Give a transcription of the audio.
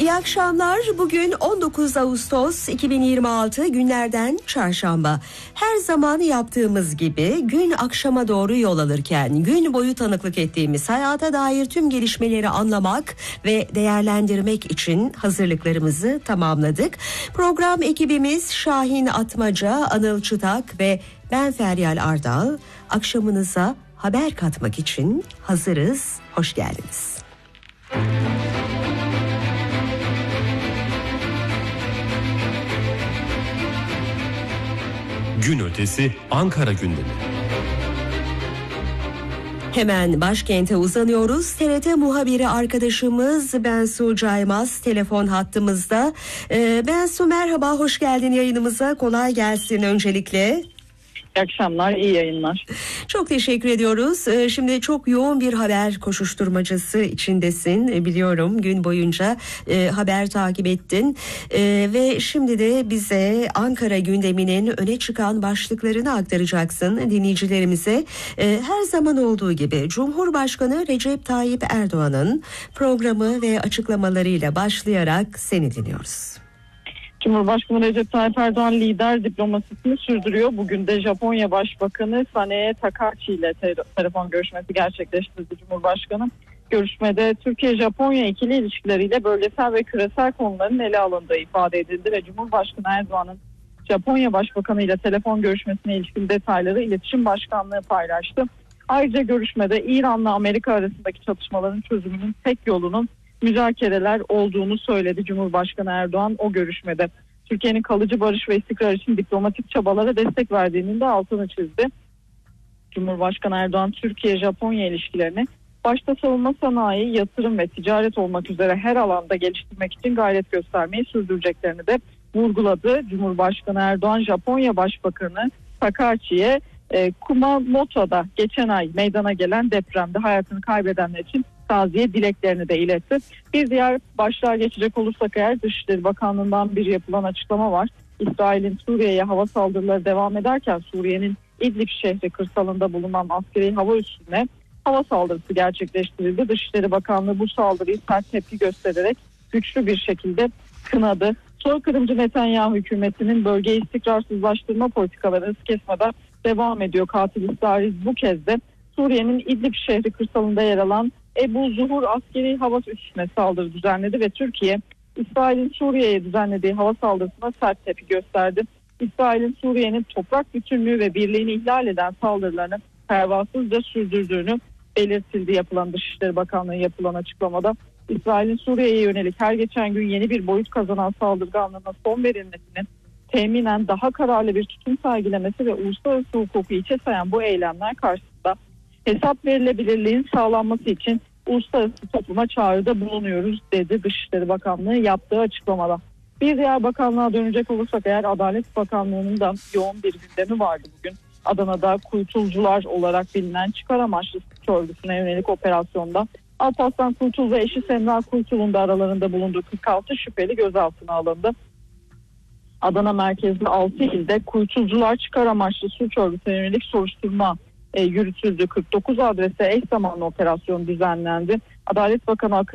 İyi akşamlar. Bugün 19 Ağustos 2026 günlerden çarşamba. Her zaman yaptığımız gibi gün akşama doğru yol alırken gün boyu tanıklık ettiğimiz hayata dair tüm gelişmeleri anlamak ve değerlendirmek için hazırlıklarımızı tamamladık. Program ekibimiz Şahin Atmaca, Anıl Çıtak ve ben Feryal Ardal. Akşamınıza haber katmak için hazırız. Hoş geldiniz. Gün ötesi Ankara gündemi. Hemen başkente uzanıyoruz. TRT muhabiri arkadaşımız Bensu Caymaz telefon hattımızda. Bensu merhaba, hoş geldin yayınımıza. Kolay gelsin öncelikle. İyi akşamlar, iyi yayınlar. Çok teşekkür ediyoruz. Şimdi çok yoğun bir haber koşuşturmacası içindesin. Biliyorum gün boyunca haber takip ettin. Ve şimdi de bize Ankara gündeminin öne çıkan başlıklarını aktaracaksın dinleyicilerimize. Her zaman olduğu gibi Cumhurbaşkanı Recep Tayyip Erdoğan'ın programı ve açıklamalarıyla başlayarak seni dinliyoruz. Cumhurbaşkanı Recep Tayyip Erdoğan lider diplomasisini sürdürüyor. Bugün de Japonya Başbakanı Sanae Takaichi ile telefon görüşmesi gerçekleştirdi Cumhurbaşkanı. Görüşmede Türkiye-Japonya ikili ilişkileriyle bölgesel ve küresel konuların ele alındığı ifade edildi ve Cumhurbaşkanı Erdoğan'ın Japonya Başbakanı ile telefon görüşmesine ilişkin detayları İletişim Başkanlığı paylaştı. Ayrıca görüşmede İran'la Amerika arasındaki çatışmaların çözümünün tek yolunun müzakereler olduğunu söyledi Cumhurbaşkanı Erdoğan o görüşmede. Türkiye'nin kalıcı barış ve istikrar için diplomatik çabalara destek verdiğinin de altını çizdi. Cumhurbaşkanı Erdoğan Türkiye-Japonya ilişkilerini başta savunma sanayi, yatırım ve ticaret olmak üzere her alanda geliştirmek için gayret göstermeyi sürdüreceklerini de vurguladı. Cumhurbaşkanı Erdoğan Japonya Başbakanı Takaichi'ye Kumamoto'da geçen ay meydana gelen depremde hayatını kaybedenler için taziye dileklerini de iletti. Bir diğer başlığa geçecek olursak eğer Dışişleri Bakanlığı'ndan bir yapılan açıklama var. İsrail'in Suriye'ye hava saldırıları devam ederken Suriye'nin İdlib şehri kırsalında bulunan askeri hava üssüne hava saldırısı gerçekleştirildi. Dışişleri Bakanlığı bu saldırıyı sert tepki göstererek güçlü bir şekilde kınadı. Soykırımcı Netanyahu hükümetinin bölgeyi istikrarsızlaştırma politikaları hız kesmeden devam ediyor. Katil İsrail bu kez de Suriye'nin İdlib şehri kırsalında yer alan Ebu Zuhur askeri hava üssüne saldırı düzenledi ve Türkiye, İsrail'in Suriye'ye düzenlediği hava saldırısına sert tepki gösterdi. İsrail'in Suriye'nin toprak bütünlüğü ve birliğini ihlal eden saldırılarını pervasızca sürdürdüğünü belirtildi yapılan Dışişleri Bakanlığı yapılan açıklamada. İsrail'in Suriye'ye yönelik her geçen gün yeni bir boyut kazanan saldırganlığına son verilmesinin teminen daha kararlı bir tutum sergilemesi ve uluslararası hukuku içe sayan bu eylemler karşısında hesap verilebilirliğin sağlanması için uluslararası topluma çağrıda bulunuyoruz dedi Dışişleri Bakanlığı yaptığı açıklamada. Bir diğer bakanlığa dönecek olursak eğer Adalet Bakanlığı'nın da yoğun bir gündemi vardı bugün. Adana'da kuytulcular olarak bilinen çıkar amaçlı suç örgütüne yönelik operasyonda Alparslan Kuytul ve eşi Semra Kuytul'un da aralarında bulunduğu 46 şüpheli gözaltına alındı. Adana merkezli 6 ilde kuytulcular çıkar amaçlı suç örgütüne yönelik soruşturma yürütüldü. 49 adrese eş zamanlı operasyon düzenlendi. Adalet Bakanı